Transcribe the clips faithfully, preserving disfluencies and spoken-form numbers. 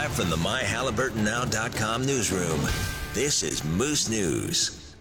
Live from the my halliburton now dot com newsroom, this is Moose News.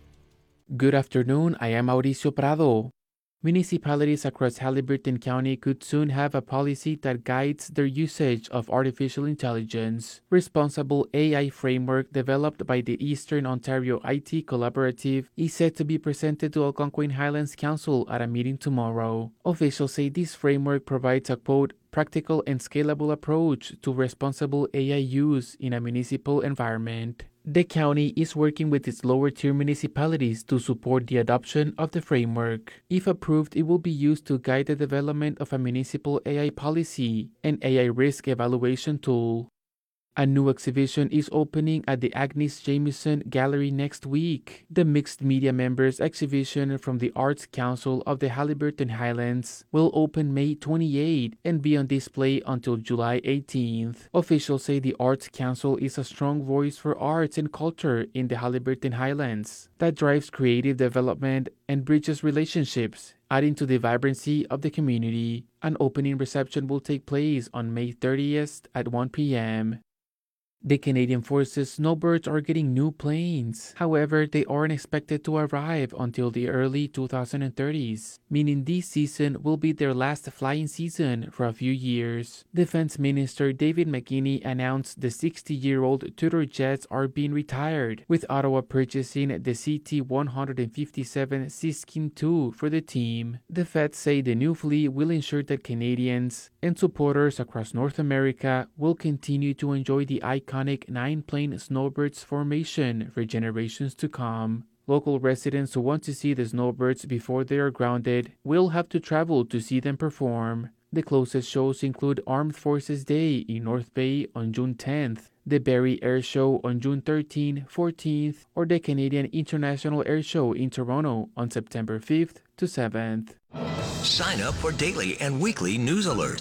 Good afternoon, I am Mauricio Prado. Municipalities across Haliburton County could soon have a policy that guides their usage of artificial intelligence. Responsible A I framework developed by the Eastern Ontario I T Collaborative is set to be presented to Algonquin Highlands Council at a meeting tomorrow. Officials say this framework provides a quote, practical and scalable approach to responsible A I use in a municipal environment. The county is working with its lower-tier municipalities to support the adoption of the framework. If approved, it will be used to guide the development of a municipal A I policy and A I risk evaluation tool. A new exhibition is opening at the Agnes Jamieson Gallery next week. The Mixed Media Members exhibition from the Arts Council of the Haliburton Highlands will open May twenty-eighth and be on display until July eighteenth. Officials say the Arts Council is a strong voice for arts and culture in the Haliburton Highlands that drives creative development and bridges relationships, adding to the vibrancy of the community. An opening reception will take place on May thirtieth at one p.m. The Canadian Forces snowbirds are getting new planes. However, they aren't expected to arrive until the early twenty thirties, meaning this season will be their last flying season for a few years. Defense Minister David McKinney announced the sixty-year-old Tudor jets are being retired, with Ottawa purchasing the C T one fifty-seven Siskin two for the team. The Feds say the new fleet will ensure that Canadians and supporters across North America will continue to enjoy the iconic nine-plane snowbirds formation for generations to come. Local residents who want to see the snowbirds before they are grounded will have to travel to see them perform. The closest shows include Armed Forces Day in North Bay on June tenth, the Barrie Air Show on June thirteenth, fourteenth, or the Canadian International Air Show in Toronto on September fifth to seventh. Sign up for daily and weekly news alerts